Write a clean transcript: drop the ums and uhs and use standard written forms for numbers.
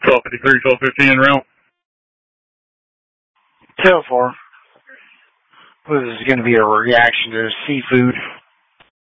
1253, 1215 route. 204. This is going to be a reaction to seafood.